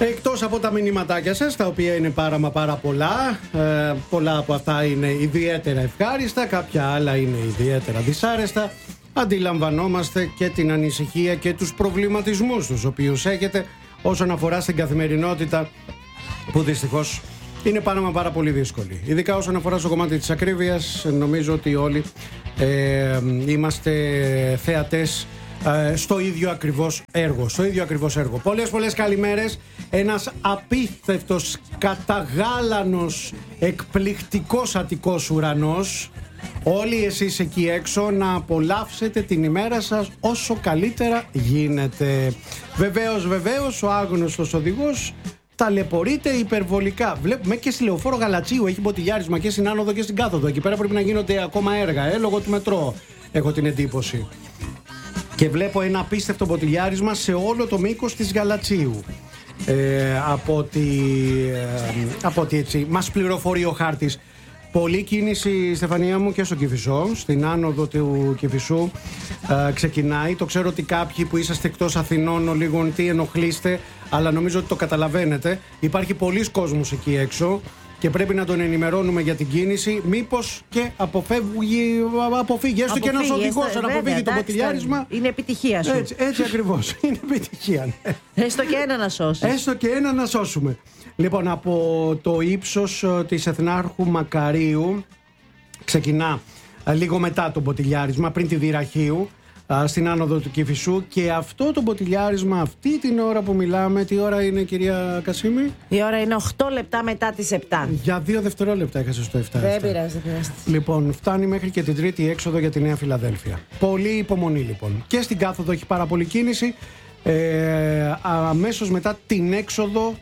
Εκτός από τα μηνύματάκια σας, τα οποία είναι πάρα πολλά, πολλά από αυτά είναι ιδιαίτερα ευχάριστα, κάποια άλλα είναι ιδιαίτερα δυσάρεστα. Αντιλαμβανόμαστε και την ανησυχία και τους προβληματισμούς τους οποίους έχετε όσον αφορά στην καθημερινότητα, που δυστυχώς είναι πάρα πολύ δύσκολη. Ειδικά όσον αφορά στο κομμάτι της ακρίβειας, νομίζω ότι όλοι είμαστε θεατές στο ίδιο ακριβώς έργο. Πολλές καλημέρες. Ένας απίστευτος, καταγάλανος, εκπληκτικός Αττικός ουρανός. Όλοι εσείς εκεί έξω να απολαύσετε την ημέρα σας όσο καλύτερα γίνεται. Βεβαίως ο άγνωστος οδηγός ταλαιπωρείται υπερβολικά. Βλέπουμε και στη Λεωφόρο Γαλατσίου έχει μποτιλιάρισμα και στην άνοδο και στην κάθοδο. Εκεί πέρα πρέπει να γίνονται ακόμα έργα, λόγω του μετρό, έχω την εντύπωση. Και βλέπω ένα απίστευτο μποτιλιάρισμα σε όλο το μήκος της Γαλατσίου. Από ότι έτσι μας πληροφορεί ο χάρτης. Πολλή κίνηση, Στεφανία μου, και στο Κηφισό, στην άνοδο του Κηφισού ξεκινάει. Το ξέρω ότι κάποιοι που είσαστε εκτός Αθηνών λίγο τι ενοχλείστε, αλλά νομίζω ότι το καταλαβαίνετε. Υπάρχει πολλής κόσμος εκεί έξω και πρέπει να τον ενημερώνουμε για την κίνηση. Μήπως και αποφύγει έστω και ένας οδηγός να αποφύγει το μποτιλιάρισμα. Είναι επιτυχία σου. Έτσι ακριβώς. Είναι επιτυχία. Έστω και ένα να σώσεις. Έστω και ένα να σώσουμε. Λοιπόν, από το ύψος της Εθνάρχου Μακαρίου ξεκινά λίγο μετά το μποτιλιάρισμα, πριν τη Δυραχείου, στην άνοδο του Κηφισού, και αυτό το μποτιλιάρισμα αυτή την ώρα που μιλάμε, τι ώρα είναι, κυρία Κασίμη? Η ώρα είναι 8 λεπτά μετά τις 7. Για 2 δευτερόλεπτα έχασε στο 7. Δεν πειράζει. Λοιπόν, φτάνει μέχρι και την τρίτη έξοδο για τη Νέα Φιλαδέλφια. Πολύ υπομονή λοιπόν. Και στην κάθοδο έχει πάρα πολύ κίνηση. Αμέσως μετά την έξοδο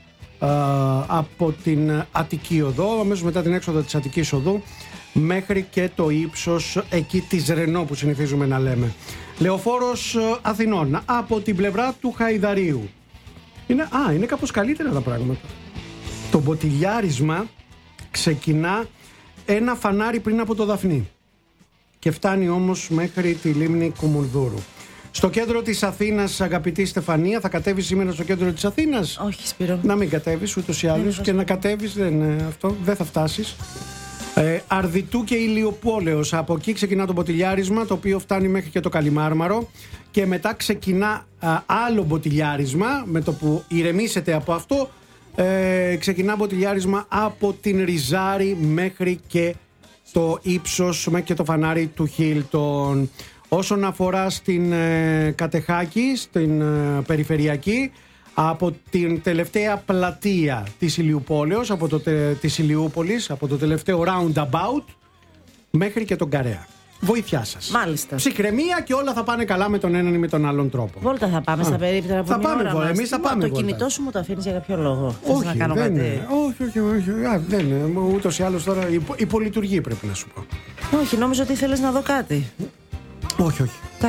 από την Αττική Οδό, αμέσως μετά την έξοδο της Αττικής Οδού, μέχρι και το ύψος εκεί της Ρενό που συνηθίζουμε να λέμε. Λεωφόρος Αθηνών, από την πλευρά του Χαϊδαρίου. Είναι κάπως καλύτερα τα πράγματα. Το μποτιλιάρισμα ξεκινά ένα φανάρι πριν από το Δαφνί και φτάνει όμως μέχρι τη λίμνη Κουμουνδούρου. Στο κέντρο της Αθήνας, αγαπητή Στεφανία, θα κατέβεις σήμερα στο κέντρο της Αθήνας? Όχι, Σπύρο. Να μην κατέβεις ούτως ή άλλως, και να κατέβεις δεν θα φτάσεις. Αρδιτού και Ηλιοπόλεως, από εκεί ξεκινά το μποτιλιάρισμα, το οποίο φτάνει μέχρι και το Καλιμάρμαρο, και μετά ξεκινά άλλο μποτιλιάρισμα. Με το που ηρεμήσετε από αυτό, ξεκινά μποτιλιάρισμα από την Ριζάρη μέχρι και το ύψος, μέχρι και το φανάρι του Χίλτον. Όσον αφορά στην Κατεχάκη, στην περιφερειακή, από την τελευταία πλατεία της Ηλιουπόλεως, της Ηλιούπολης, από το τελευταίο roundabout μέχρι και τον Καρέα. Βοήθειά σας. Μάλιστα. Ψυχραιμία και όλα θα πάνε καλά με τον έναν ή με τον άλλον τρόπο. Βόλτα θα πάμε στα περίπτερα που θα πάμε βόλτα. Εμείς θα πάμε το βόλτα. κινητό σου μου το αφήνεις για κάποιο λόγο? Όχι, να κάνω δεν κάτι? είναι. Όχι. Δεν είναι. Ούτως ή άλλως τώρα υπολειτουργεί, πρέπει να σου πω. Όχι, νόμιζα ότι ήθελες να δω κάτι. Όχι.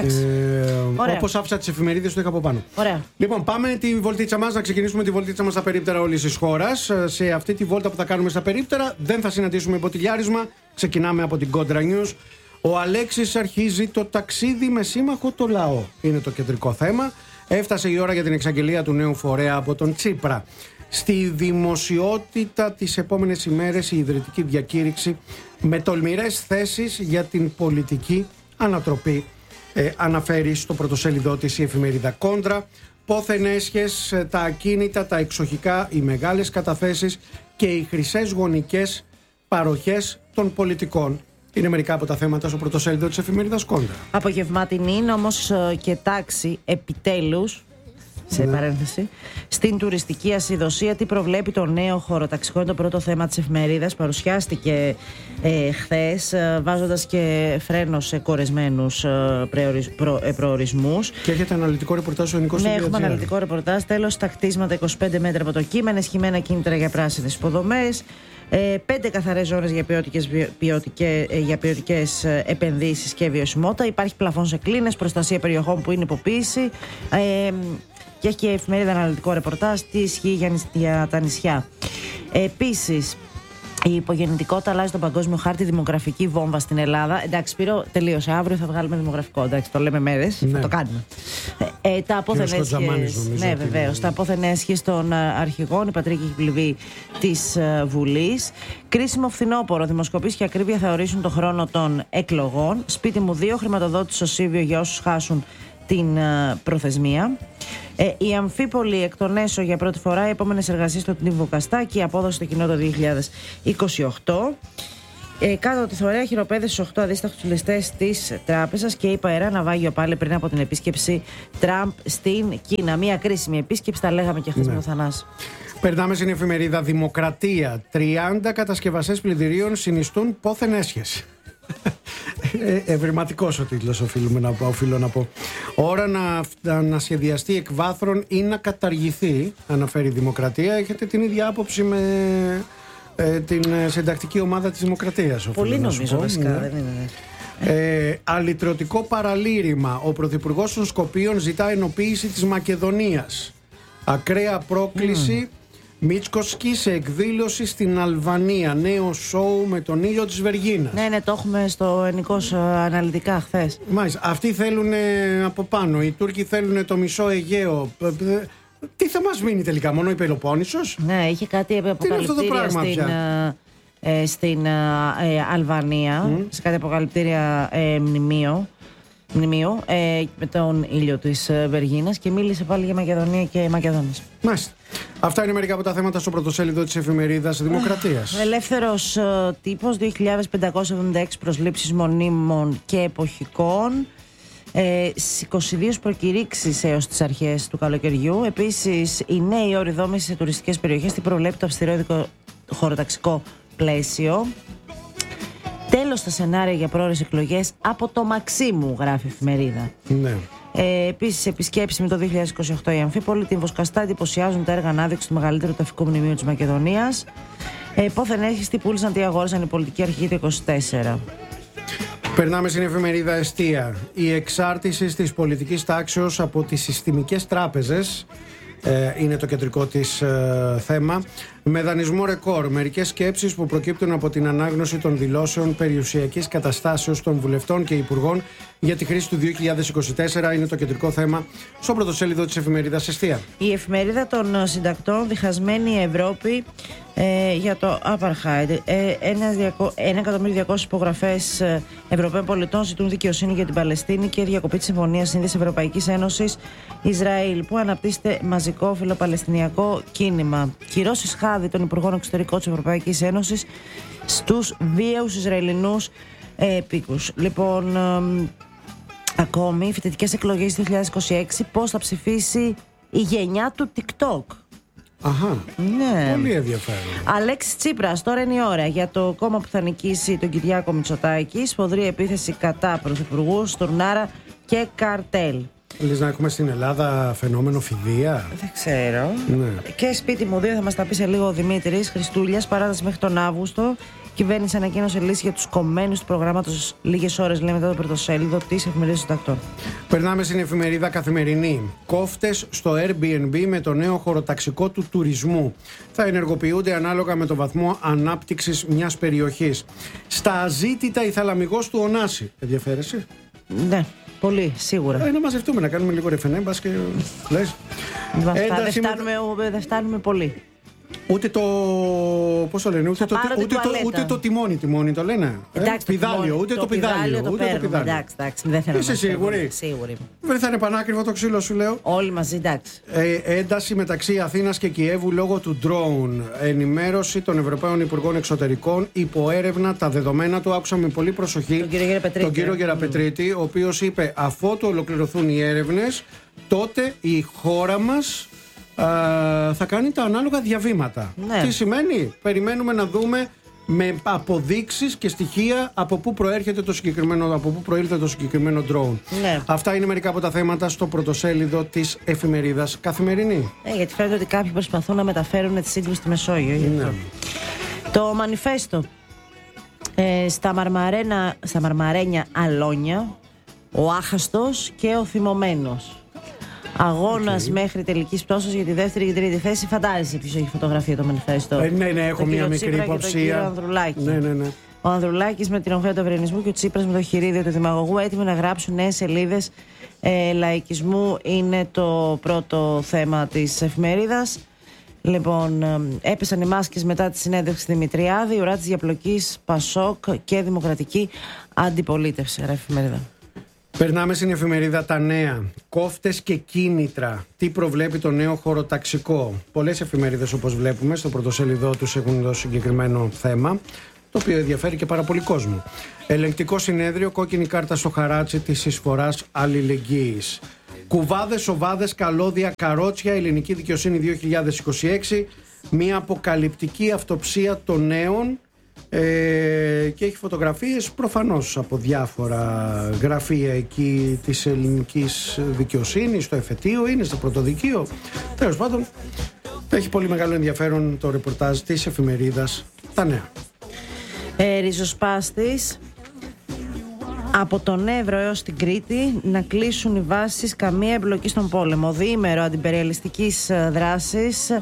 Όπως άφησα τις εφημερίδες, το είχα από πάνω. Ωραία. Λοιπόν, πάμε τη βολτίτσα μας, να ξεκινήσουμε τη βολτίτσα μας στα περίπτερα όλης της χώρας. Σε αυτή τη βόλτα που θα κάνουμε στα περίπτερα δεν θα συναντήσουμε μποτιλιάρισμα. Ξεκινάμε από την Contra News. Ο Αλέξης αρχίζει το ταξίδι με σύμμαχο το λαό. Είναι το κεντρικό θέμα. Έφτασε η ώρα για την εξαγγελία του νέου φορέα από τον Τσίπρα. Στη δημοσιότητα τις επόμενες ημέρες η ιδρυτική διακήρυξη με τολμηρές θέσεις για την πολιτική ανατροπή, αναφέρει στο πρωτοσέλιδό της η εφημερίδα Κόντρα. Πόθεν έσχες, τα ακίνητα, τα εξοχικά, οι μεγάλες καταθέσεις και οι χρυσές γονικές παροχές των πολιτικών. Είναι μερικά από τα θέματα στο πρωτοσέλιδο της εφημερίδας Κόντρα. Απογευματινή, όμως και τάξη επιτέλους, σε παρένθεση, στην τουριστική ασυδοσία. Τι προβλέπει το νέο χωροταξικό? Είναι το πρώτο θέμα της εφημερίδας. Παρουσιάστηκε χθες, βάζοντας και φρένο σε κορεσμένους προορισμούς. Και έχετε αναλυτικό ρεπορτάζ στο ελληνικό στοιχείο? Ναι, έχουμε αναλυτικό ρεπορτάζ. Τέλος, στα κτίσματα 25 μέτρα από το κύμα, ενισχυμένα κίνητρα για πράσινες υποδομές. 5 καθαρές ζώνες για ποιοτικές επενδύσεις και βιωσιμότητα. Υπάρχει πλαφόν σε κλίνες, προστασία περιοχών που είναι υποποίηση. Και έχει και η εφημερίδα αναλυτικό ρεπορτάζ τι ισχύει για τα νησιά. Επίσης, η υπογεννητικότητα αλλάζει τον παγκόσμιο χάρτη, δημογραφική βόμβα στην Ελλάδα. Εντάξει, Σπύρο, τελείωσε. Αύριο θα βγάλουμε δημογραφικό. Εντάξει, το λέμε μέρες. Ναι. Θα το κάνουμε. Τα απόθεν έσχες των αρχηγών, η πατρική πληβή της Βουλής. Κρίσιμο φθινόπωρο, δημοσκοπήσεις και ακρίβεια θα ορίσουν το χρόνο των εκλογών. Σπίτι μου 2, χρηματοδότηση στο Σίβιο για όσους χάσουν την προθεσμία. Η Αμφίπολη εκ των έσω για πρώτη φορά, οι επόμενες εργασίες στο Τνίβο Καστάκι, η απόδοση στο κοινό το 2028. Κάτω τη θωρέα χειροπέδες στους 8 αδίσταχτους ληστές της τράπεζας και είπα αερά ναυάγιο πάλι πριν από την επίσκεψη Τραμπ στην Κίνα. Μια κρίσιμη επίσκεψη, τα λέγαμε και χθες με τον Θανάση. Περνάμε στην εφημερίδα Δημοκρατία. 30 κατασκευαστές πλυντηρίων συνιστούν πόθεν έσχες. Ευρηματικός ο τίτλος, οφείλω να πω. Ώρα να σχεδιαστεί εκ βάθρων ή να καταργηθεί, αναφέρει η Δημοκρατία. Έχετε την ίδια άποψη με την συντακτική ομάδα της Δημοκρατίας? Πολύ νομίζω βασικά, δεν είναι. Αλυτρωτικό παραλήρημα. Ο Πρωθυπουργός των Σκοπίων ζητά ενοποίηση της Μακεδονίας. Ακραία πρόκληση. Μίτσκοσκι σε εκδήλωση στην Αλβανία. Νέο σόου με τον ήλιο της Βεργίνας. Ναι, το έχουμε στο Ενικός αναλυτικά χθες. Μάλιστα. Αυτοί θέλουν από πάνω. Οι Τούρκοι θέλουν το μισό Αιγαίο. Τι θα μας μείνει τελικά, μόνο η Πελοπόννησος? Ναι, είχε κάτι αποκαλυπτήρια στην Αλβανία, σε κάτι αποκαλυπτήρια μνημείο με τον ήλιο της Βεργίνας, και μίλησε πάλι για Μακεδονία και Μακεδόνες. Μάλιστα. Αυτά είναι μερικά από τα θέματα στο πρωτοσέλιδο της εφημερίδας Δημοκρατίας. Ελεύθερος τύπος, 2.576 προσλήψεις μονίμων και εποχικών. 22 προκηρύξεις έως τις αρχές του καλοκαιριού. Επίσης, οι νέοι όροι δόμησης σε τουριστικές περιοχές, τι προβλέπει το αυστηρό χωροταξικό πλαίσιο. Τέλος στα σενάρια για πρόορες εκλογές από το Μαξίμου, γράφει η εφημερίδα. Ναι. Επίσης, επισκέψεις με το 2028 η Αμφίπολη. Την Βοσκαστά εντυπωσιάζουν τα έργα ανάδειξη του μεγαλύτερου ταφικού μνημείου της Μακεδονίας. Πόθεν έχεις τι πούλησαν, τι αγόρασαν οι πολιτικοί αρχηγοί του 24. Περνάμε στην εφημερίδα Εστία. Η εξάρτηση της πολιτικής τάξεως από τις συστημικές τράπεζες είναι το κεντρικό της θέμα. Με δανεισμό ρεκόρ. Μερικές σκέψεις που προκύπτουν από την ανάγνωση των δηλώσεων περιουσιακής καταστάσεως των βουλευτών και υπουργών για τη χρήση του 2024 είναι το κεντρικό θέμα στο πρωτοσέλιδο της εφημερίδας Εστία. Η εφημερίδα των συντακτών, διχασμένη Ευρώπη για το Apartheid. 1.200.000 υπογραφές Ευρωπαίων πολιτών ζητούν δικαιοσύνη για την Παλαιστίνη και διακοπή της Συμφωνίας Σύνδεσης Ευρωπαϊκής Ένωσης Ισραήλ, που αναπτύσσεται μαζικό φιλοπαλαιστινιακό κίνημα. Κυρώσεις χάδι των Υπουργών Εξωτερικών της Ευρωπαϊκής Ένωσης στους βίαιους Ισραηλινούς επίκους. Λοιπόν, ακόμη, φοιτητικές εκλογές 2026, πώς θα ψηφίσει η γενιά του TikTok. Αχα, ναι. Πολύ ενδιαφέρον. Αλέξης Τσίπρας, τώρα είναι η ώρα για το κόμμα που θα νικήσει τον Κυριάκο Μητσοτάκη. Σφοδρή επίθεση κατά πρωθυπουργού, Στουρνάρα και καρτέλ. Λες να έχουμε στην Ελλάδα φαινόμενο φηδεία? Δεν ξέρω. Ναι. Και σπίτι μου 2 θα μας τα πει σε λίγο ο Δημήτρης Χριστούλιας. Παράταση μέχρι τον Αύγουστο. Κυβέρνηση ανακοίνωσε λύση για τους κομμένους του προγράμματος λίγες ώρες, λέει, μετά το πρωτοσέλιδο της εφημερίδας των Συντακτών. Περνάμε στην εφημερίδα Καθημερινή. Κόφτες στο Airbnb με το νέο χωροταξικό του τουρισμού. Θα ενεργοποιούνται ανάλογα με το βαθμό ανάπτυξης μιας περιοχής. Στα αζήτητα η Θαλαμιγός του Ωνάση. Ενδιαφέρεσαι? Ναι. Πολύ, σίγουρα. Να μαζευτούμε, να κάνουμε λίγο ρεφενέμπας και λες. Δεν φτάνουμε πολύ. Ούτε το. Πώς το λένε, ούτε το τιμόνι το λένε. Πηδάλιο, ούτε το πηδάλιο. Εντάξει, δεν θέλω να είσαι σίγουρη? Σίγουρη. Δεν θα είναι πανάκριβο το ξύλο, σου λέω. Όλοι μαζί, εντάξει. Ένταση μεταξύ Αθήνας και Κιέβου λόγω του ντρόουν. Ενημέρωση των Ευρωπαίων Υπουργών Εξωτερικών. Υποέρευνα τα δεδομένα του. Άκουσα με πολύ προσοχή τον κύριο Γεραπετρίτη, ο οποίος είπε αφότου ολοκληρωθούν οι έρευνες, τότε η χώρα μας θα κάνει τα ανάλογα διαβήματα. Ναι. Τι σημαίνει? Περιμένουμε να δούμε με αποδείξεις και στοιχεία από πού προήλθε το συγκεκριμένο drone. Ναι. Αυτά είναι μερικά από τα θέματα στο πρωτοσέλιδο της εφημερίδας Καθημερινή. Γιατί φαίνεται ότι κάποιοι προσπαθούν να μεταφέρουν τη σύγκρουση στη Μεσόγειο. Ναι. Το μανιφέστο στα μαρμαρένια αλόνια, ο άχαστος και ο θυμωμένος. Αγώνας μέχρι τελικής πτώσης για τη δεύτερη και τρίτη θέση. Φαντάζεσαι ποιος έχει φωτογραφία το μανιφέστο? Ναι, έχω μια μικρή υποψία. Ναι. Ο Ανδρουλάκης με την ομφέα του ευρενισμού και ο Τσίπρας με το χειρίδιο του δημαγωγού, έτοιμοι να γράψουν νέες σελίδες λαϊκισμού, είναι το πρώτο θέμα της εφημερίδας. Λοιπόν, έπεσαν οι μάσκες μετά τη συνέντευξη στη Δημητριάδη, ουρά της διαπλοκής Πασόκ και Δημοκρατική Αντιπολίτευση. Ρε εφημερίδα. Περνάμε στην εφημερίδα Τα Νέα. Κόφτες και κίνητρα. Τι προβλέπει το νέο χωροταξικό. Πολλές εφημερίδες, όπως βλέπουμε, στο πρωτοσέλιδό τους έχουν δώσει συγκεκριμένο θέμα, το οποίο ενδιαφέρει και πάρα πολύ κόσμο. Ελεγκτικό συνέδριο, κόκκινη κάρτα στο χαράτσι της εισφοράς αλληλεγγύης. Κουβάδες, οβάδες, καλώδια, καρότσια, ελληνική δικαιοσύνη 2026. Μια αποκαλυπτική αυτοψία των νέων. Και έχει φωτογραφίες προφανώς από διάφορα γραφεία εκεί της ελληνικής δικαιοσύνης, στο εφετείο, είναι στο πρωτοδικείο. Τέλος πάντων, έχει πολύ μεγάλο ενδιαφέρον το ρεπορτάζ της εφημερίδας Τα Νέα. Ριζοσπάστης. Από τον Εύρο έως την Κρήτη να κλείσουν οι βάσεις, καμία εμπλοκή στον πόλεμο. Διήμερο αντιπεριαλιστικής δράσης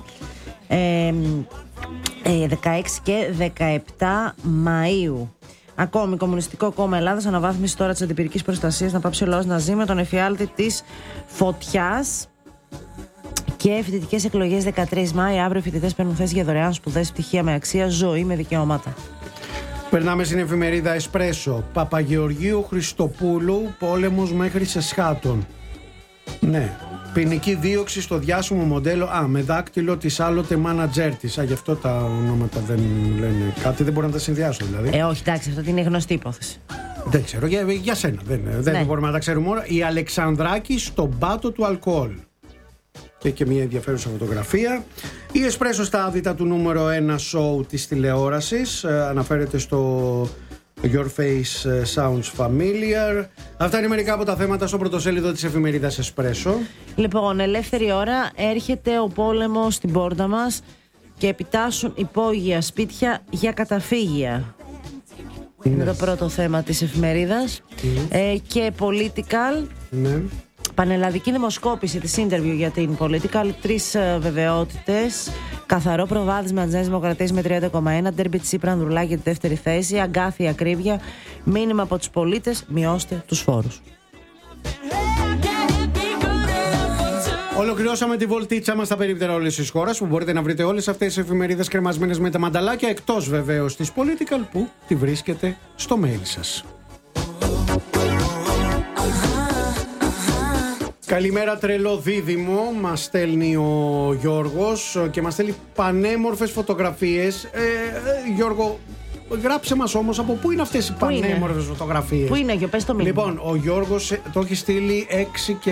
16 και 17 Μαΐου. Ακόμη, Κομμουνιστικό Κόμμα Ελλάδας, αναβάθμιση τώρα της αντιπυρικής προστασίας, να πάψει ο λαός να ζει με τον εφιάλτη της φωτιάς. Και φοιτητικές εκλογές 13 Μάη. Αύριο φοιτητές παίρνουν θέση για δωρεάν σπουδές, πτυχία με αξία, ζωή με δικαιώματα. Περνάμε στην εφημερίδα Εσπρέσο. Παπαγεωργίου Χριστοπούλου, πόλεμος μέχρι σε σχάτων. Ναι. Ποινική δίωξη στο διάσημο μοντέλο. Με δάκτυλο της άλλοτε μάνατζέρ της. Γι' αυτό τα ονόματα δεν λένε κάτι, δεν μπορώ να τα συνδυάσω δηλαδή. Όχι, εντάξει, αυτό είναι γνωστή υπόθεση. Δεν ξέρω, για σένα δεν μπορούμε να τα ξέρουμε όλα. Η Αλεξανδράκη στον πάτο του αλκοόλ. Και μια ενδιαφέρουσα φωτογραφία. Η Εσπρέσο στα άδυτα του νούμερο 1 show της τηλεόρασης. Αναφέρεται στο Your Face Sounds Familiar. Αυτά είναι μερικά από τα θέματα στο πρωτοσέλιδο της εφημερίδας Εσπρέσο. Λοιπόν, ελεύθερη ώρα, έρχεται ο πόλεμος στην πόρτα μας και επιτάσσουν υπόγεια σπίτια για καταφύγια. Είναι το πρώτο θέμα της εφημερίδας. Και Political. Ναι. Πανελλαδική δημοσκόπηση της interview για την Political. 3 βεβαιότητες. Καθαρό προβάδισμα της Νέας Δημοκρατίας με 30,1. Ντέρμπι Τσίπρα Ανδρουλάκη για τη δεύτερη θέση. Αγκάθια ακρίβεια. Μήνυμα από τους πολίτες: μειώστε τους φόρους. Ολοκληρώσαμε τη βολτίτσα μας στα περίπτερα όλης της χώρας, που μπορείτε να βρείτε όλες αυτές τις εφημερίδες κρεμασμένες με τα μανταλάκια, εκτός βεβαίως της Political, που τη βρίσκεται στο mail σας. Καλημέρα τρελό δίδυμο, μας στέλνει ο Γιώργος και μας στέλνει πανέμορφες φωτογραφίες. Γιώργο, γράψε μας όμως από πού είναι αυτές οι πανέμορφες φωτογραφίες. Πού είναι, πες το μήνυμα. Λοιπόν, ο Γιώργος το έχει στείλει 6 και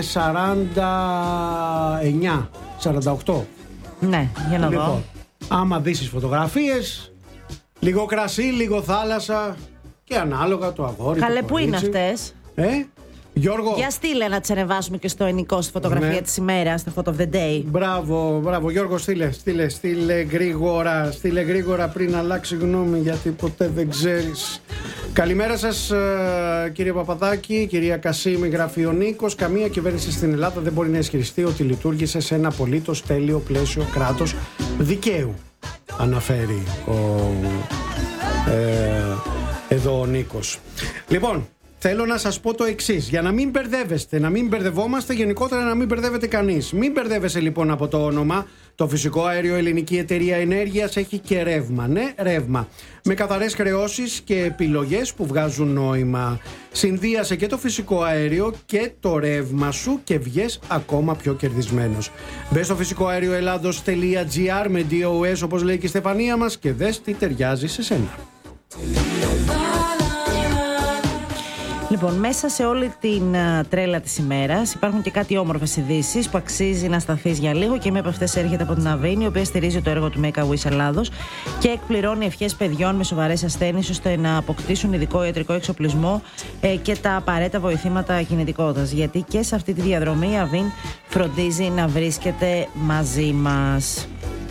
49, 48. Ναι, για να δω. Άμα δεις τις φωτογραφίες, λίγο κρασί, λίγο θάλασσα και ανάλογα το αγόρι. Καλέ, πού είναι αυτές? Γιώργο. Για στείλε να τις ανεβάσουμε και στο ενικό στη φωτογραφία της ημέρας, στο Photo of the Day. Μπράβο Γιώργο, στείλε γρήγορα πριν αλλάξει γνώμη, γιατί ποτέ δεν ξέρεις. Καλημέρα σας κύριε Παπαδάκη, κυρία Κασίμη, γράφει ο Νίκος. Καμία κυβέρνηση στην Ελλάδα δεν μπορεί να ισχυριστεί ότι λειτουργήσε σε ένα απολύτως τέλειο πλαίσιο κράτος δικαίου, αναφέρει εδώ ο Νίκος. Λοιπόν, θέλω να σας πω το εξής, για να μην μπερδεύεστε, να μην μπερδευόμαστε, γενικότερα να μην μπερδεύεται κανείς. Μην μπερδεύεσαι λοιπόν από το όνομα. Το φυσικό αέριο Ελληνική Εταιρεία Ενέργειας έχει και ρεύμα. Ναι, ρεύμα. Με καθαρές χρεώσεις και επιλογές που βγάζουν νόημα. Συνδύασε και το φυσικό αέριο και το ρεύμα σου και βγες ακόμα πιο κερδισμένος. Μπες στο φυσικοαέρioελλάδος.gr με DOS, όπως λέει και η Στεφανία μας, και δες τι ταιριάζει σε σένα. Λοιπόν, μέσα σε όλη την τρέλα της ημέρας υπάρχουν και κάτι όμορφες ειδήσεις που αξίζει να σταθείς για λίγο, και μία από αυτές έρχεται από την Αβίνη, η οποία στηρίζει το έργο του Make a Wish Ελλάδος και εκπληρώνει ευχές παιδιών με σοβαρές ασθένειες ώστε να αποκτήσουν ειδικό ιατρικό εξοπλισμό και τα απαραίτητα βοηθήματα κινητικότητας. Γιατί και σε αυτή τη διαδρομή η Αβίν φροντίζει να βρίσκεται μαζί μας.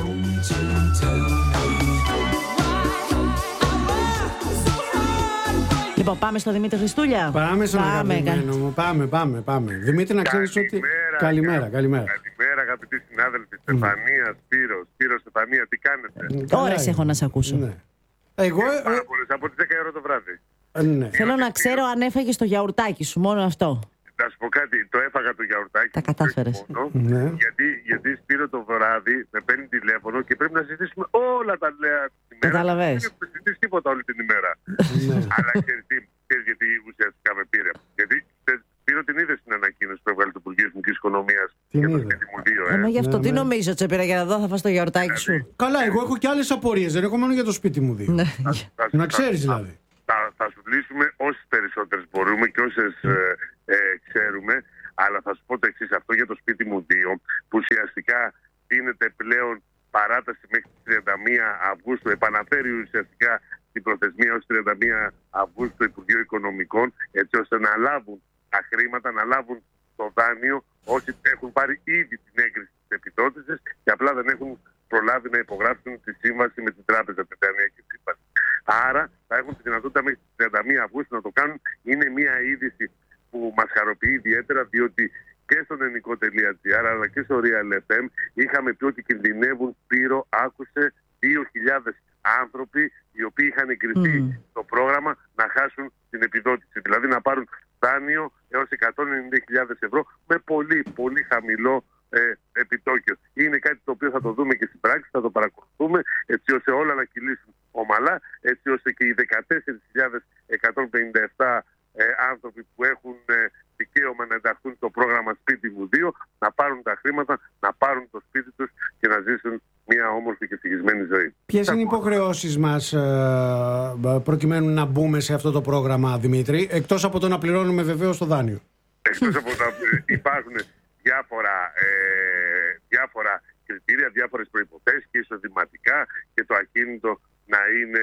Λοιπόν, πάμε στο Δημήτρη Χριστούλια. Πάμε στον αγαπημένο μου. Πάμε. Δημήτρη, να ξέρεις ότι. Καλημέρα. Καλημέρα, αγαπητοί συνάδελφοι. Στεφανία, Σπύρος, Στεφανία, τι κάνετε? Ώρες έχω να σε ακούσω. Ναι. Εγώ. Πάρα πολλές, από τις 10 ώρα το βράδυ. Ναι. Θέλω να ξέρω αν έφαγες το γιαουρτάκι σου, μόνο αυτό. Να σου πω κάτι, το έφαγα το γιαουρτάκι. Τα κατάφερες. Ναι. Γιατί Σπύρο το βράδυ με παίρνει τηλέφωνο και πρέπει να συζητήσουμε όλα τα νέα την ημέρα. Κατάλαβες. Δεν έχουμε συζητήσει τίποτα όλη την ημέρα. Αλλά ξέρεις γιατί ουσιαστικά με πήρε. Γιατί Σπύρο την είδε στην ανακοίνωση που έβγαλε το Υπουργείο Εθνικής Οικονομίας για το σπίτι μου 2. Μα γι' αυτό τι νομίζω, Τσέπηρα, για να δω θα φας το γιαουρτάκι σου. Καλά, εγώ έχω και άλλες απορίες. Δεν έχω μόνο για το σπίτι μου 2. Να ξέρεις δηλαδή. Θα σου λύσουμε όσες περισσότερες μπορούμε και όσες ξέρουμε. Αλλά θα σου πω το εξής, αυτό για το σπίτι μου 2, που ουσιαστικά δίνεται πλέον παράταση μέχρι τις 31 Αυγούστου, επαναφέρει ουσιαστικά την προθεσμία ως 31 Αυγούστου το Υπουργείο Οικονομικών, έτσι ώστε να λάβουν τα χρήματα, να λάβουν το δάνειο όσοι έχουν πάρει ήδη την έγκριση της επιδότησης και απλά δεν έχουν προλάβει να υπογράψουν τη σύμβαση με την τράπεζα, την δανειακή σύμβαση. Άρα θα έχουν τη δυνατότητα μέχρι τις 31 Αυγούστου να το κάνουν. Είναι μια είδηση που μας χαροποιεί ιδιαίτερα, διότι και στον ελληνικό.gr αλλά και στο Real FM είχαμε πει ότι κινδυνεύουν, Σπύρο, άκουσε, 2.000 άνθρωποι οι οποίοι είχαν εγκριθεί στο πρόγραμμα να χάσουν την επιδότηση. Δηλαδή να πάρουν δάνειο έως 190.000 ευρώ με πολύ πολύ χαμηλό επιτόκιο. Είναι κάτι το οποίο θα το δούμε και στην πράξη, θα το παρακολουθούμε έτσι ώστε όλα να κυλήσουν ομαλά, έτσι ώστε και οι 14.157 άνθρωποι που έχουν δικαίωμα να ενταχθούν στο πρόγραμμα Σπίτι μου 2 να πάρουν τα χρήματα, να πάρουν το σπίτι τους και να ζήσουν μια όμορφη και ευτυχισμένη ζωή. Ποιες είναι οι υποχρεώσεις μας προκειμένου να μπούμε σε αυτό το πρόγραμμα, Δημήτρη, εκτός από το να πληρώνουμε βεβαίως το δάνειο? Εκτός από να υπάρχουν διάφορα κριτήρια, διάφορες προϋποθέσεις και εισοδηματικά και το ακίνητο να είναι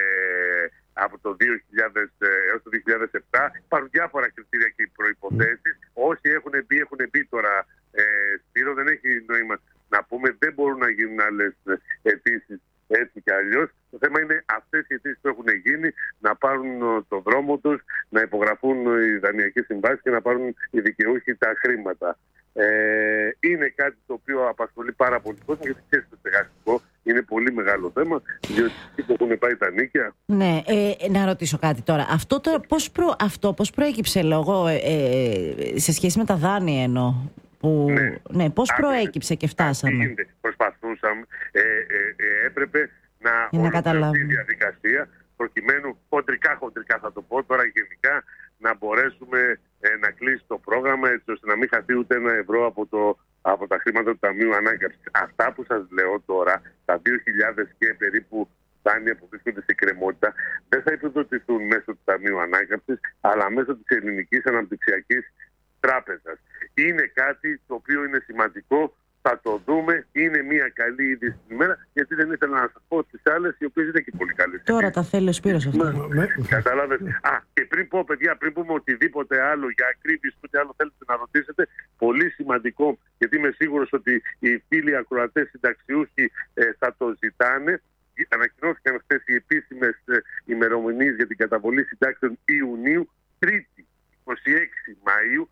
από το 2000 έως το 2007. Υπάρχουν διάφορα κριτήρια και προϋποθέσεις. Όσοι έχουν μπει τώρα, Σπύρο, δεν έχει νόημα να πούμε, δεν μπορούν να γίνουν άλλες αιτήσεις έτσι κι αλλιώς. Το θέμα είναι αυτές οι αιτήσεις που έχουν γίνει να πάρουν το δρόμο τους, να υπογραφούν οι δανειακές συμβάσεις και να πάρουν οι δικαιούχοι τα χρήματα. Είναι κάτι το οποίο απασχολεί πάρα πολύ κόσμο, γιατί και στο στεγαστικό είναι πολύ μεγάλο θέμα, διότι εκεί που έχουν πάει τα νίκια. Ναι, να ρωτήσω κάτι τώρα. Αυτό πώς προέκυψε λόγω σε σχέση με τα δάνεια εννοώ? Ναι, πώς προέκυψε και φτάσαμε? Προσπαθούσαμε, έπρεπε να ολοκληρωθεί η διαδικασία προκειμένου χοντρικά θα το πω τώρα γενικά να μπορέσουμε να κλείσει το πρόγραμμα έτσι ώστε να μην χαθεί ούτε ένα ευρώ από τα χρήματα του Ταμείου Ανάκαμψης. Αυτά που σας λέω τώρα, τα 2.000 και περίπου δάνεια που βρίσκονται σε κρεμότητα, δεν θα επιδοτηθούν μέσω του Ταμείου Ανάκαμψης, αλλά μέσω της Ελληνικής Αναπτυξιακής Τράπεζας. Είναι κάτι το οποίο είναι σημαντικό, θα το δούμε, είναι μια καλή είδηση στην ημέρα, γιατί δεν ήθελα να σας πω τις άλλες, οι οποίες δεν είναι και πολύ καλές. Τώρα τα θέλει ο Σπύρος αυτό. Κατάλαβες. Και πριν πω, παιδιά, πριν πούμε οτιδήποτε άλλο για ακρίβειες, ό,τι άλλο θέλετε να ρωτήσετε, πολύ σημαντικό, γιατί είμαι σίγουρος ότι οι φίλοι ακροατές συνταξιούχοι θα το ζητάνε. Ανακοινώθηκαν χθες οι επίσημες ημερομηνίες για την καταβολή συντάξεων Ιουνίου, Τρίτη 26 Μαΐου,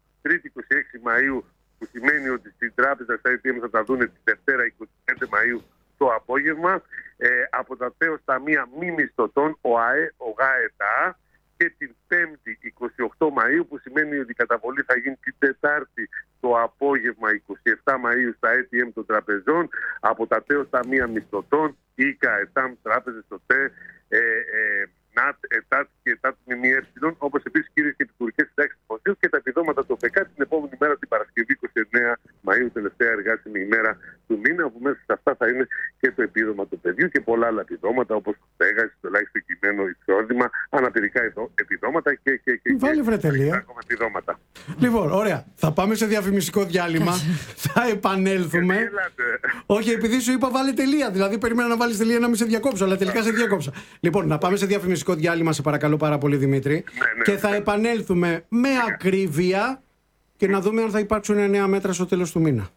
που σημαίνει ότι στην τράπεζα στα ATM θα τα δούνε τη Δευτέρα 25 Μαΐου το απόγευμα, από τα τέος ταμεία μη μισθωτών, ο ΓΑΕΤΑ, και την 5η 28 Μαΐου, που σημαίνει ότι η καταβολή θα γίνει την Τετάρτη το απόγευμα 27 Μαΐου στα ATM των τραπεζών, από τα τέος ταμεία μισθωτών, ΙΚΑ, ΕΤΑΜ, τράπεζες, ΟΤΕ, ΝΑΤ, ΕΤΑΤ και ΕΤΑΤ ΜΜΕ, όπως επίσης κυρίες και επικουρικές συντάξεις του Δημοσίου και τα επιδόματα του ΟΠΕΚΑ την επόμενη μέρα, την Παρασκευή 29 Μαΐου, τελευταία εργάσιμη ημέρα του μήνα, όπου μέσα σε αυτά θα είναι και το επίδομα του παιδιού και πολλά άλλα επιδόματα, όπως το στέγαση, το ελάχιστο κειμένο εισόδημα, αναπηρικά επιδόματα και ακόμα επιδόματα. Λοιπόν, ωραία. Θα πάμε σε διαφημιστικό διάλειμμα. Θα επανέλθουμε. Όχι, επειδή σου είπα βάλε τελεία. Δηλαδή, περίμενα να βάλεις τελεία να μην σε διακόψω, αλλά τελικά σε διακόψα. Λοιπόν, να πάμε σε διαφημιστικό διάλειμμα, σε παρακαλώ πάρα πολύ, Δημήτρη. Και θα επανέλθουμε με ακρίβεια και να δούμε αν θα υπάρξουν νέα μέτρα στο τέλος του μήνα.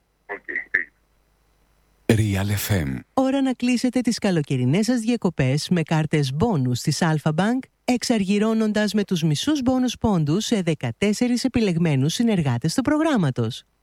Real FM. Ώρα να κλείσετε τις καλοκαιρινές σας διακοπές με κάρτες μπόνους της Alpha Bank, εξαργυρώνοντας με τους μισούς μπόνους πόντους σε 14 επιλεγμένους συνεργάτες του προγράμματος.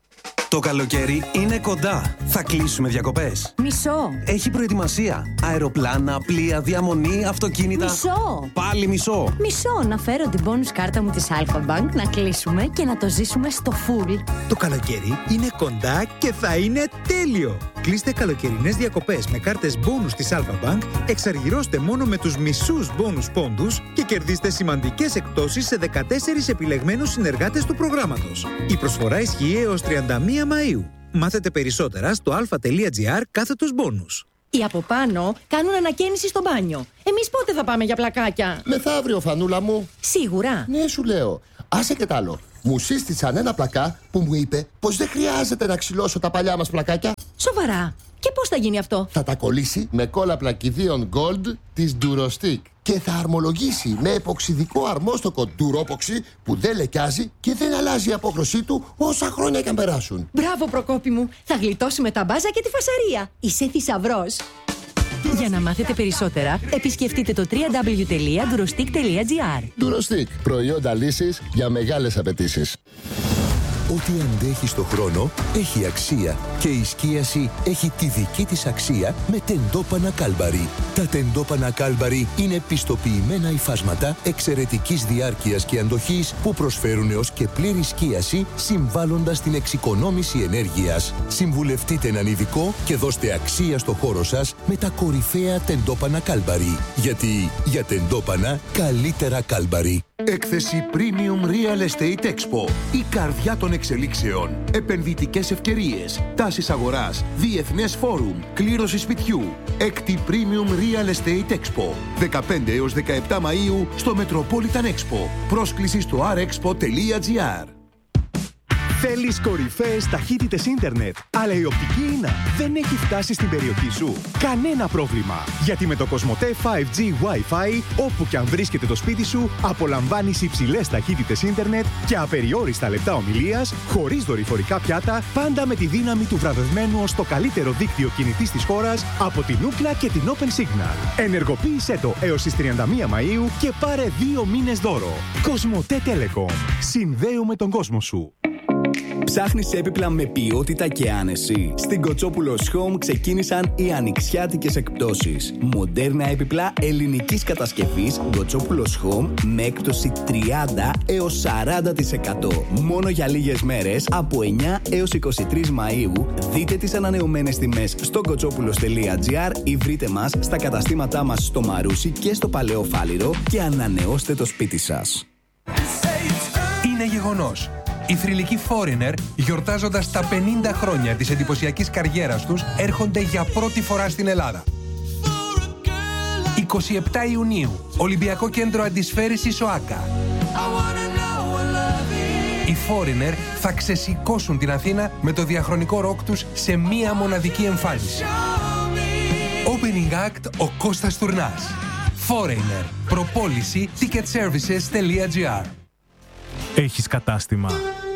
Το καλοκαίρι είναι κοντά. Θα κλείσουμε διακοπές. Μισό. Έχει προετοιμασία. Αεροπλάνα, πλοία, διαμονή, αυτοκίνητα. Μισό. Πάλι μισό. Μισό. Να φέρω την bonus κάρτα μου της Alpha Bank, να κλείσουμε και να το ζήσουμε στο full. Το καλοκαίρι είναι κοντά και θα είναι τέλειο. Κλείστε καλοκαιρινές διακοπές με κάρτες bonus της Alpha Bank, εξαργυρώστε μόνο με τους μισούς bonus πόντους και κερδίστε σημαντικές εκπτώσεις σε 14 επιλεγμένους συνεργάτες του προγράμματος. Η προσφορά ισχύει έως 31 Μαΐου. Μάθετε περισσότερα στο alpha.gr/bonus. Οι από πάνω κάνουν ανακαίνιση στο μπάνιο. Εμείς πότε θα πάμε για πλακάκια? Μεθαύριο, Φανούλα μου. Σίγουρα. Ναι, σου λέω. Άσε και τ' άλλο. Μου σύστησαν ένα πλακά που μου είπε πως δεν χρειάζεται να ξυλώσω τα παλιά μας πλακάκια. Σοβαρά. Και πώς θα γίνει αυτό? Θα τα κολλήσει με κόλλα πλακιδίων Gold της Durostick και θα αρμολογήσει με εποξιδικό αρμόστοκο Duropoxy που δεν λεκιάζει και δεν αλλάζει η απόχρωσή του όσα χρόνια και αν περάσουν. Μπράβο, Προκόπη μου. Θα γλιτώσουμε τα μπάζα και τη φασαρία. Είσαι θησαυρός. Για να μάθετε περισσότερα, επισκεφτείτε το www.durostick.gr. Durostick. Προϊόντα λύσης για μεγάλες απαιτήσεις. Ό,τι αντέχει στο χρόνο έχει αξία και η σκίαση έχει τη δική της αξία με τεντόπανα Κάλμπαρι. Τα τεντόπανα Κάλμπαρι είναι πιστοποιημένα υφάσματα εξαιρετικής διάρκειας και αντοχής που προσφέρουν έως και πλήρη σκίαση συμβάλλοντας στην εξοικονόμηση ενέργειας. Συμβουλευτείτε έναν ειδικό και δώστε αξία στο χώρο σας με τα κορυφαία τεντόπανα Κάλμπαρι. Γιατί για τεντόπανα καλύτερα Κάλμπαρι. Έκθεση Premium Real Estate Expo. Η καρδιά των εξελίξεων. Επενδυτικές ευκαιρίες. Τάσεις αγοράς. Διεθνές φόρουμ. Κλήρωση σπιτιού. Έκτη Premium Real Estate Expo. 15 έως 17 Μαΐου στο Metropolitan Expo. Πρόσκληση στο rexpo.gr. Θέλεις κορυφαίες ταχύτητες ίντερνετ, αλλά η οπτική ίνα δεν έχει φτάσει στην περιοχή σου? Κανένα πρόβλημα, γιατί με το Cosmote 5G Wi-Fi, όπου και αν βρίσκεται το σπίτι σου, απολαμβάνεις υψηλές ταχύτητες ίντερνετ και απεριόριστα λεπτά ομιλίας, χωρίς δορυφορικά πιάτα, πάντα με τη δύναμη του βραβευμένου ως το καλύτερο δίκτυο κινητής της χώρας από την Ookla και την Open Signal. Ενεργοποίησέ το έως τις 31 Μαΐου και πάρε 2 μήνες δώρο. Cosmote Telecom. Συνδέουμε τον κόσμο σου. Ψάχνεις έπιπλα με ποιότητα και άνεση? Στην Κοτσόπουλος Home ξεκίνησαν οι ανοιξιάτικες εκπτώσεις. Μοντέρνα έπιπλα ελληνικής κατασκευής Κοτσόπουλος Home με έκπτωση 30 έως 40%. Μόνο για λίγες μέρες από 9 έως 23 Μαΐου. Δείτε τις ανανεωμένες τιμές στο κοτσόπουλος.gr ή βρείτε μας στα καταστήματά μας στο Μαρούσι και στο Παλαιό Φάληρο και ανανεώστε το σπίτι σας. Είναι γεγονός. Οι θρυλικοί Foreigner, γιορτάζοντας τα 50 χρόνια της εντυπωσιακής καριέρας τους, έρχονται για πρώτη φορά στην Ελλάδα. 27 Ιουνίου, Ολυμπιακό Κέντρο Αντισφαίρησης ΟΑΚΑ. Οι Foreigner θα ξεσηκώσουν την Αθήνα με το διαχρονικό ροκ τους σε μία μοναδική εμφάνιση. Opening Act ο Κώστας Τουρνάς. Foreigner. Προπόληση ticketservices.gr. Έχεις κατάστημα.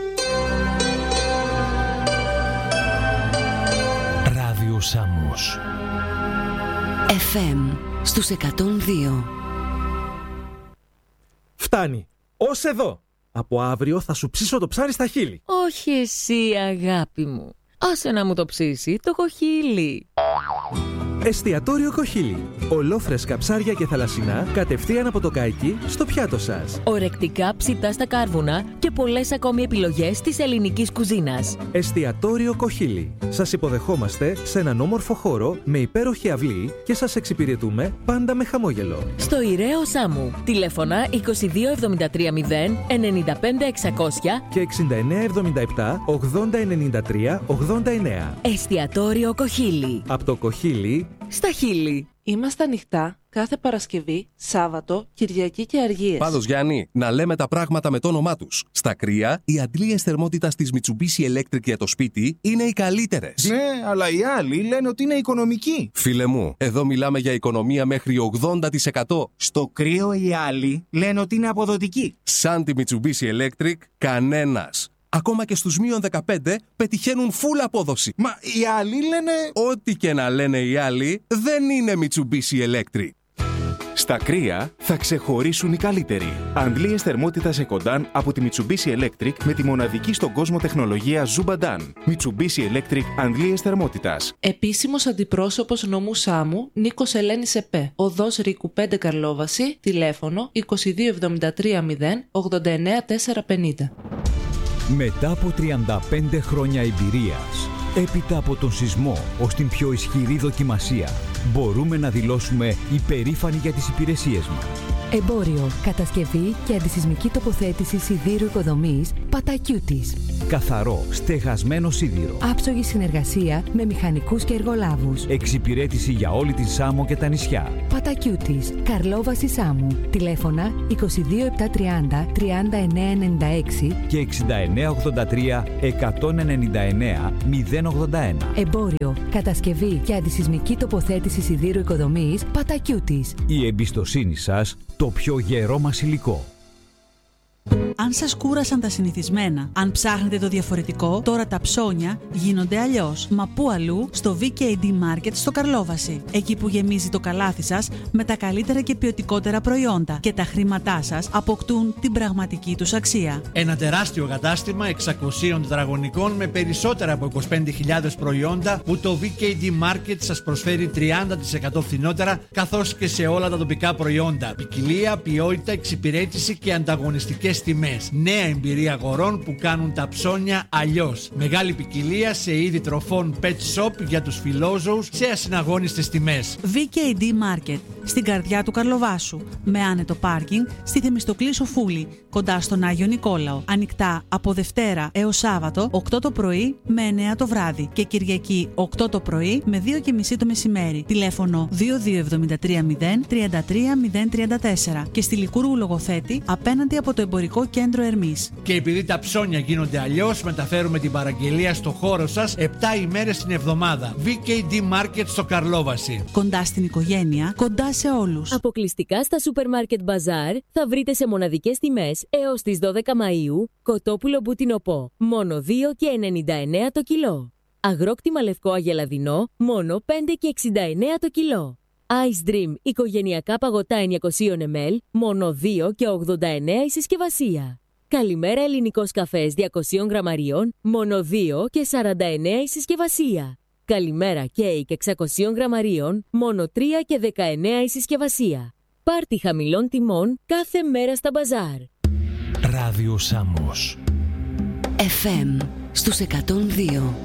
Ράδιο Σάμος. FM στους 102. Φτάνει. Ως εδώ. Από αύριο θα σου ψήσω το ψάρι στα χείλη. Όχι εσύ, αγάπη μου. Άσε να μου το ψήσει το κοχύλι. Εστιατόριο Κοχύλι. Ολόφρεσκα ψάρια και θαλασσινά κατευθείαν από το καϊκί στο πιάτο σας. Ορεκτικά ψητά στα κάρβουνα και πολλές ακόμη επιλογές της ελληνικής κουζίνας. Εστιατόριο Κοχύλι. Σας υποδεχόμαστε σε έναν όμορφο χώρο με υπέροχη αυλή και σας εξυπηρετούμε πάντα με χαμόγελο. Στο Ιραίο Σάμου. Τηλέφωνα 22730 95600 και 6977 8093 89. Εστιατόριο Κοχύλι. Από το Κοχύλι στα χείλη. Είμαστε ανοιχτά κάθε Παρασκευή, Σάββατο, Κυριακή και Αργίες. Πάντως, Γιάννη, να λέμε τα πράγματα με το όνομά τους. Στα κρύα, οι αντλίες θερμότητας της Mitsubishi Electric για το σπίτι είναι οι καλύτερες. Ναι, αλλά οι άλλοι λένε ότι είναι οικονομικοί. Φίλε μου, εδώ μιλάμε για οικονομία μέχρι 80%. Στο κρύο οι άλλοι λένε ότι είναι αποδοτικοί. Σαν τη Mitsubishi Electric, κανένας. Ακόμα και στους μείον 15 πετυχαίνουν full απόδοση. Μα οι άλλοι λένε... Ό,τι και να λένε οι άλλοι, δεν είναι Mitsubishi Electric. Στα κρύα θα ξεχωρίσουν οι καλύτεροι. Αντλίες θερμότητας Ecodan από τη Mitsubishi Electric με τη μοναδική στον κόσμο τεχνολογία Zubadan. Mitsubishi Electric αντλίες θερμότητας. Επίσημος αντιπρόσωπος νομού Σάμου, Νίκος Ελένης ΕΠΕ. Οδός Ρίκου 5 Καρλόβαση, τηλέφωνο 2273 089 450. Μετά από 35 χρόνια εμπειρίας, έπειτα από τον σεισμό ως την πιο ισχυρή δοκιμασία, μπορούμε να δηλώσουμε υπερήφανοι για τις υπηρεσίες μας. Εμπόριο, κατασκευή και αντισυσμική τοποθέτηση σιδήρου οικοδομής Πατακιούτης. Καθαρό, στεγασμένο σίδηρο. Άψογη συνεργασία με μηχανικούς και εργολάβους. Εξυπηρέτηση για όλη την Σάμο και τα νησιά. Πατακιούτης, Καρλόβαση Σάμου. Τηλέφωνα 22730 3996 και 6983 199 081. Εμπόριο, κατασκευή και αντισυσμική τοποθέτηση σιδήρου οικοδομής Πατακιούτης. Η εμπιστοσύνη σας, το πιο γερό μας υλικό. Αν σας κούρασαν τα συνηθισμένα, αν ψάχνετε το διαφορετικό, τώρα τα ψώνια γίνονται αλλιώς. Μα πού αλλού? Στο VKD Market στο Καρλόβαση. Εκεί που γεμίζει το καλάθι σας με τα καλύτερα και ποιοτικότερα προϊόντα και τα χρήματά σας αποκτούν την πραγματική τους αξία. Ένα τεράστιο κατάστημα 600 τετραγωνικών με περισσότερα από 25.000 προϊόντα που το VKD Market σας προσφέρει 30% φθηνότερα, καθώς και σε όλα τα τοπικά προϊόντα. Ποικιλία, ποιότητα, εξυπηρέτηση και ανταγωνιστικές τιμές. Νέα εμπειρία αγορών που κάνουν τα ψώνια αλλιώς. Μεγάλη ποικιλία σε είδη τροφών pet shop για τους φιλόζωους σε ασυναγώνιστες τιμές. VKD Market, στην καρδιά του Καρλοβάσου. Με άνετο πάρκινγκ στη Θεμιστοκλή Σοφούλη, κοντά στον Άγιο Νικόλαο. Ανοιχτά από Δευτέρα έως Σάββατο, 8 το πρωί με 9 το βράδυ. Και Κυριακή 8 το πρωί με 2:30 το μεσημέρι. Τηλέφωνο 2273 033 034. Και στη Λικούργου Λογοθέτη, απέναντι από το εμπορικό κέντρο Ερμής. Και επειδή τα ψώνια γίνονται αλλιώς, μεταφέρουμε την παραγγελία στο χώρο σας 7 ημέρες την εβδομάδα. VKD Market στο Καρλόβαση. Κοντά στην οικογένεια, κοντά σε όλους. Αποκλειστικά στα Supermarket Bazaar θα βρείτε σε μοναδικές τιμές έως τις 12 Μαΐου κοτόπουλο μπουτινοπό, μόνο 2,99 το κιλό. Αγρόκτημα λευκό αγελαδινό, μόνο 5,69 το κιλό. Ice Dream οικογενειακά παγωτά 900 ml, μόνο 2,89 η συσκευασία. Καλημέρα ελληνικός καφές 200 γραμμαρίων, μόνο 2,49 η συσκευασία. Καλημέρα κέικ 600 γραμμαρίων, μόνο 3,19 η συσκευασία. Πάρτι χαμηλών τιμών κάθε μέρα στα μπαζάρ. Ράδιο Σάμος. FM στους 102.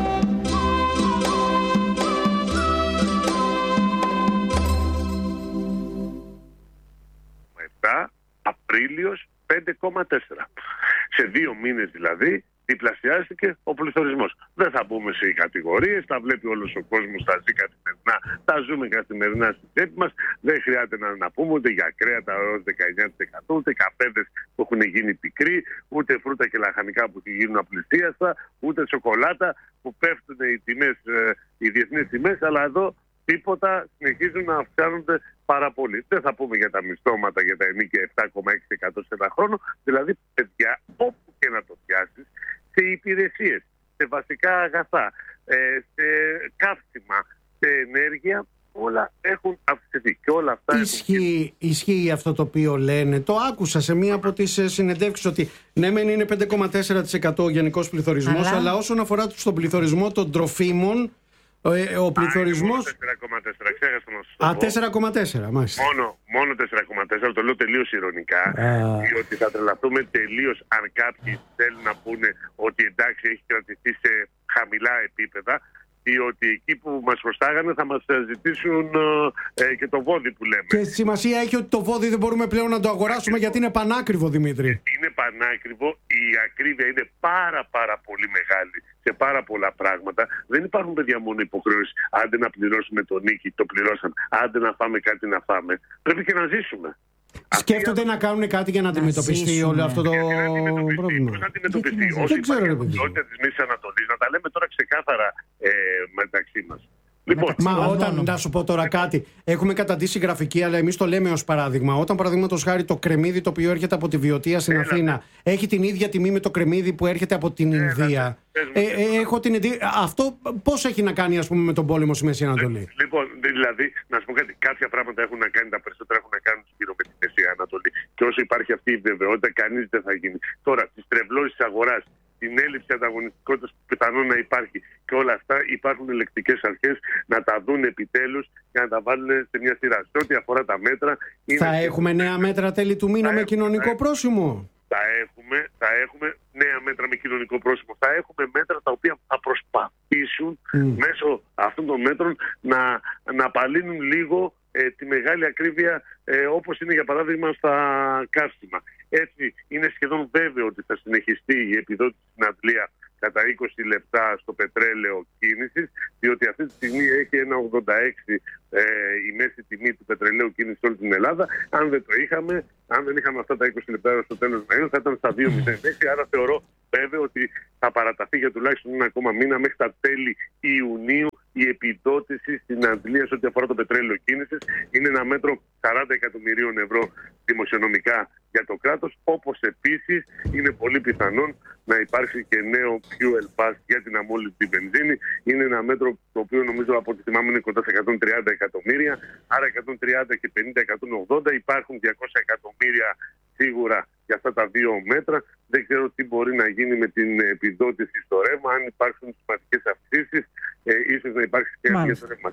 Απρίλιος 5,4. Σε 2 μήνες δηλαδή διπλασιάστηκε ο πληθωρισμός. Δεν θα μπούμε σε κατηγορίες, τα βλέπει όλος ο κόσμος, τα ζει καθημερινά, τα ζούμε καθημερινά στην τσέπη μας. Δεν χρειάζεται να πούμε ούτε για κρέατα έως 19%, ούτε καφέδες που έχουν γίνει πικροί, ούτε φρούτα και λαχανικά που γίνουν απληστίαστα, ούτε σοκολάτα που πέφτουν οι τιμές, οι διεθνείς τιμές, αλλά εδώ τίποτα, συνεχίζουν να αυξάνονται πάρα πολύ. Δεν θα πούμε για τα μισθώματα, για τα ενίκια 7,6% σε ένα χρόνο. Δηλαδή, παιδιά, όπου και να το πιάσεις, σε υπηρεσίες, σε βασικά αγαθά, σε καύσιμα, σε ενέργεια, όλα έχουν αυξηθεί. Και όλα αυτά ισχύει αυτό το οποίο λένε. Το άκουσα σε μία από τις συνεντεύξεις ότι ναι, μεν είναι 5,4% ο γενικός πληθωρισμός, αλλά όσον αφορά στον πληθωρισμό των τροφίμων, ο πληθωρισμός. 4,4, ξέχασα να σου πω. 4,4, μάλιστα. Μόνο 4,4, το λέω τελείως ηρωνικά. Διότι θα τρελαθούμε τελείως αν κάποιοι θέλουν να πούνε ότι εντάξει έχει κρατηθεί σε χαμηλά επίπεδα. Διότι εκεί που μας χρωστάγανε θα μας ζητήσουν και το βόδι που λέμε. Και σημασία έχει ότι το βόδι δεν μπορούμε πλέον να το αγοράσουμε γιατί είναι πανάκριβο, Δημήτρη. Είναι πανάκριβο, η ακρίβεια είναι πάρα πολύ μεγάλη σε πάρα πολλά πράγματα. Δεν υπάρχουν, παιδιά, μόνο υποχρεώσεις. Άντε να πληρώσουμε το νίκη, το πληρώσαμε. Άντε να φάμε κάτι να φάμε. Πρέπει και να ζήσουμε. Σκέφτονται να κάνουν κάτι για να αντιμετωπιστεί όλο αυτό το πρόβλημα. Πώς να αντιμετωπιστεί? Όσοι υπάρχει ποιότητα της Μέσης Ανατολής, να τα λέμε τώρα ξεκάθαρα μεταξύ μας. Λοιπόν, να σου πω τώρα κάτι. Έχουμε καταντήσει γραφική, αλλά εμείς το λέμε ως παράδειγμα. Όταν παραδείγματος χάρη το κρεμμύδι το οποίο έρχεται από τη Βιωτία στην Αθήνα έχει την ίδια τιμή με το κρεμμύδι που έρχεται από την Ινδία. Έχω την αυτό πώς έχει να κάνει, ας πούμε, με τον πόλεμο στη Μέση Ανατολή? Λοιπόν, δηλαδή, να σου πω κάτι. Κάποια πράγματα έχουν να κάνει, τα περισσότερα έχουν να κάνουν γύρω με τη Μέση Ανατολή. Και όσο υπάρχει αυτή η βεβαιότητα, κανείς δεν θα γίνει. Τώρα, τις τρευλώσεις της αγοράς, την έλλειψη ανταγωνιστικότητας που πιθανόν να υπάρχει και όλα αυτά, υπάρχουν ελεκτικές αρχές να τα δουν επιτέλους και να τα βάλουν σε μια σειρά. Σε ό,τι αφορά τα μέτρα. Θα έχουμε νέα μέτρα τέλη του μήνα με κοινωνικό πρόσημο? Θα έχουμε νέα μέτρα με κοινωνικό πρόσημο. Θα έχουμε μέτρα τα οποία θα προσπαθήσουν μέσω αυτών των μέτρων να απαλύνουν λίγο τη μεγάλη ακρίβεια, όπως είναι για παράδειγμα στα καύσιμα. Έτσι είναι σχεδόν βέβαιο ότι θα συνεχιστεί η επιδότηση στην Αντλία κατά 20 λεπτά στο πετρέλαιο κίνησης, διότι αυτή τη στιγμή έχει ένα 86 η μέση τιμή του πετρελαίου κίνησης σε όλη την Ελλάδα. Αν δεν είχαμε αυτά τα 20 λεπτά στο τέλος του Μαΐου, θα ήταν στα 2,06. Άρα θεωρώ βέβαιο ότι θα παραταθεί για τουλάχιστον ένα ακόμα μήνα μέχρι τα τέλη Ιουνίου η επιδότηση στην Αντλία σε ό,τι αφορά το πετρέλαιο κίνησης. Είναι ένα μέτρο 40 εκατομμυρίων ευρώ δημοσιονομικά για το κράτος, όπως επίσης είναι πολύ πιθανόν να υπάρξει και νέο fuel pass για την αμόλυντη βενζίνη. Είναι ένα μέτρο το οποίο νομίζω από ό,τι θυμάμαι είναι κοντά σε 130 εκατομμύρια, άρα 130 και 50, 180, υπάρχουν 200 εκατομμύρια σίγουρα για αυτά τα δύο μέτρα. Δεν ξέρω τι μπορεί να γίνει με την επιδότηση στο ρεύμα, αν υπάρξουν σημαντικές αυξήσεις, ίσως να υπάρξει και για το ρεύμα.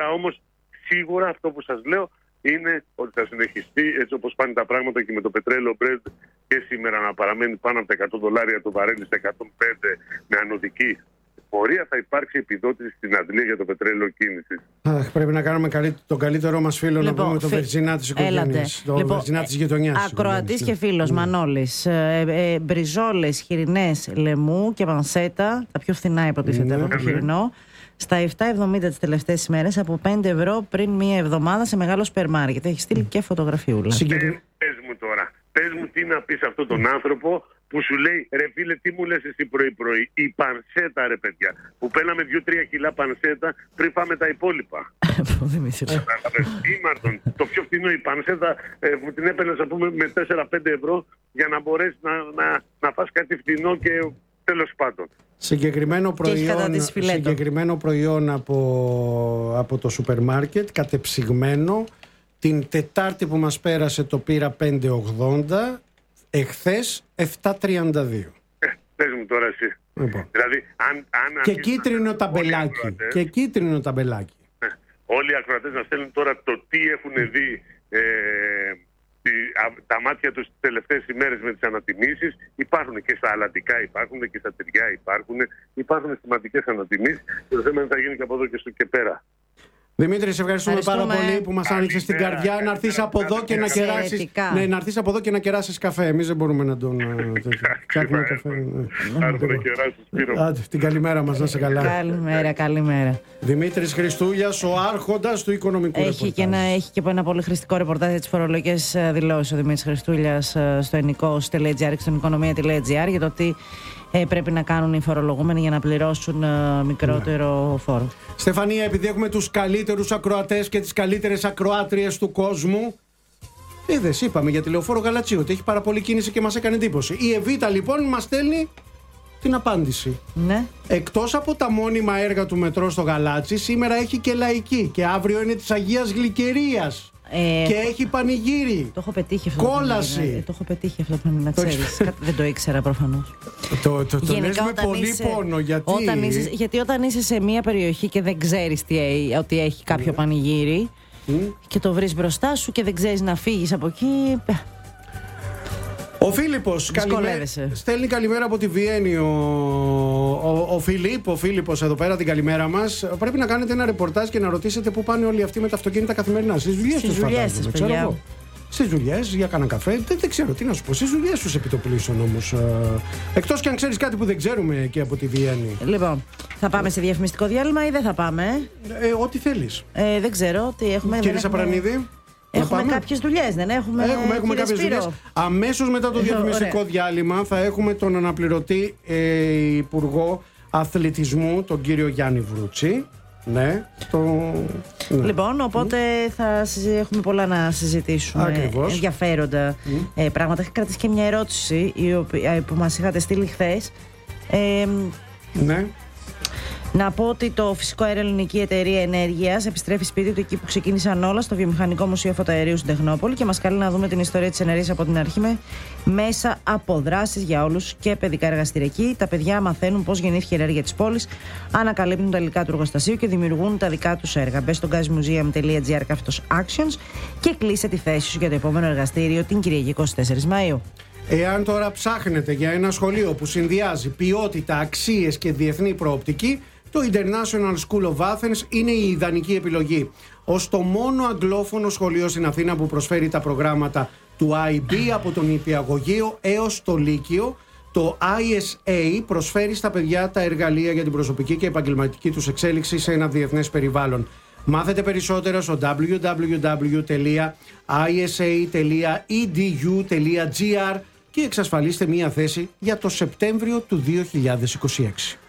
Σίγουρα αυτό που σας λέω είναι ότι θα συνεχιστεί έτσι όπως πάνε τα πράγματα και με το πετρέλαιο Brent και σήμερα να παραμένει πάνω από τα $100 το βαρέλι στα 105 με ανωδική πορεία, θα υπάρξει επιδότηση στην Αντλία για το πετρέλαιο κίνησης. Πρέπει να κάνουμε τον καλύτερό μας φίλο, να πούμε, το Βερζινά της οικογένειας, το Βερζινά της γειτονιάς. Ακροατής και φίλος Μανώλης, μπριζόλες χοιρινές λεμού και πανσέτα, τα πιο φθηνά υποτίθεται από το χοιρινό, στα 7,70 τις τελευταίες ημέρες, από 5 ευρώ πριν μία εβδομάδα σε μεγάλο σούπερ μάρκετ. Έχει στείλει και φωτογραφιούλα. Πες μου τώρα, πες μου τι να πεις αυτόν τον άνθρωπο που σου λέει, ρε φίλε, τι μου λες εσύ πρωί-πρωί? Η πανσέτα, ρε παιδιά, που παίρναμε 2-3 κιλά πανσέτα πριν φάμε τα υπόλοιπα. Το πιο φθηνό η πανσέτα που την έπαιρνες, να πούμε, με 4-5 ευρώ για να μπορέσεις να φας κάτι φθηνό και τέλος πάντων. Συγκεκριμένο προϊόν από το σούπερ μάρκετ, κατεψυγμένο, την Τετάρτη που μας πέρασε το πήρα 5,80, εχθές 7,32. Πες μου τώρα εσύ. Δηλαδή, και κίτρινο ταμπελάκι. Όλοι οι ακροατές να στέλνουν τώρα το τι έχουν δει τα μάτια τους τις τελευταίες ημέρες με τις ανατιμήσεις. Υπάρχουν και στα αλατικά, υπάρχουν και στα τυριά, υπάρχουν σημαντικές ανατιμήσεις και το θέμα είναι θα γίνει και από εδώ και πέρα. Δημήτρη, σε ευχαριστούμε πάρα πολύ που μας άνοιξες την καρδιά. Να έρθεις από εδώ και να κεράσεις. Ναι, να έρθεις από εδώ και να κεράσεις καφέ. Εμείς δεν μπορούμε να τον φτιάχνουμε καφέ. Την καλημέρα μας, να είσαι καλά. Καλημέρα. Δημήτρης Χριστούλιας, ο άρχοντας του οικονομικού ρεπορτάζ. Έχει και ένα πολύ χρηστικό ρεπορτάζ για τις φορολογικές δηλώσεις ο Δημήτρης Χριστούλιας στο ennikos.gr και στον οικονομία.gr για το τι πρέπει να κάνουν οι φορολογούμενοι για να πληρώσουν μικρότερο φόρο. Στεφανία, επειδή έχουμε τους καλύτερους ακροατές και τις καλύτερες ακροάτριες του κόσμου, είδες, είπαμε για τη Λεωφόρο Γαλατσίου ότι έχει πάρα πολύ κίνηση και μας έκανε εντύπωση. Η Εβίτα λοιπόν μας στέλνει την απάντηση. Ναι. Εκτός από τα μόνιμα έργα του μετρό στο Γαλάτσι, σήμερα έχει και λαϊκή και αύριο είναι της Αγίας Γλυκερίας. Και έχει πανηγύρι. Το έχω πετύχει αυτό. Κόλαση. Το έχω πετύχει αυτό, πρέπει να ξέρεις. Δεν το ήξερα προφανώς. Το λες με πολύ πόνο. Γιατί όταν είσαι σε μια περιοχή και δεν ξέρεις ότι έχει κάποιο πανηγύρι και το βρεις μπροστά σου και δεν ξέρεις να φύγεις από εκεί. Ο Φίλιππος στέλνει καλημέρα από τη Βιέννη. Ο Φίλιππος εδώ πέρα, την καλημέρα μας. Πρέπει να κάνετε ένα ρεπορτάζ και να ρωτήσετε πού πάνε όλοι αυτοί με τα αυτοκίνητα καθημερινά. Στις δουλειές τους, φαντάζομαι, ξέρω εγώ. Στις δουλειές, για κανένα καφέ, δεν ξέρω τι να σου πω. Στις δουλειές τους επιτοπλίσεων όμως. Εκτός και αν ξέρεις κάτι που δεν ξέρουμε και από τη Βιέννη. Λοιπόν, θα πάμε σε διαφημιστικό διάλειμμα ή δεν θα πάμε? Ό,τι θέλεις. Δεν ξέρω τι έχουμε. Κύριε Σαπρανίδη. Έχουμε κάποιες δουλειές, δεν έχουμε? Έχουμε κάποιες δουλειές. Αμέσως μετά το διαφημιστικό διάλειμμα θα έχουμε τον αναπληρωτή Υπουργό Αθλητισμού, τον κύριο Γιάννη Βρούτσι. Ναι, Λοιπόν, οπότε έχουμε πολλά να συζητήσουμε. Ακριβώς. Ενδιαφέροντα πράγματα. Έχει κρατήσει και μια ερώτηση που μας είχατε στείλει χθες. Ναι. Να πω ότι το Φυσικό Αέριο Ελληνική Εταιρεία Ενέργειας επιστρέφει σπίτι του εκεί που ξεκίνησαν όλα, στο Βιομηχανικό Μουσείο Φωτοαερίου στην Τεχνόπολη, και μας καλεί να δούμε την ιστορία της ενέργειας από την αρχή μέσα από δράσεις για όλους και παιδικά εργαστήρια. Εκεί τα παιδιά μαθαίνουν πώς γεννήθηκε η ενέργεια της πόλης, ανακαλύπτουν τα υλικά του εργοστασίου και δημιουργούν τα δικά τους έργα. Μπες στο gazmuseum.gr /actions και κλείσε τη θέση σου για το επόμενο εργαστήριο την Κυριακή 24 Μαΐου. Εάν τώρα ψάχνετε για ένα σχολείο που συνδυάζει ποιότητα, αξίες και διεθνή προοπτική, το International School of Athens είναι η ιδανική επιλογή. Ως το μόνο αγγλόφωνο σχολείο στην Αθήνα που προσφέρει τα προγράμματα του IB από τον νηπιαγωγείο έως το Λύκειο, το ISA προσφέρει στα παιδιά τα εργαλεία για την προσωπική και επαγγελματική τους εξέλιξη σε ένα διεθνές περιβάλλον. Μάθετε περισσότερα στο www.isa.edu.gr και εξασφαλίστε μία θέση για το Σεπτέμβριο του 2026.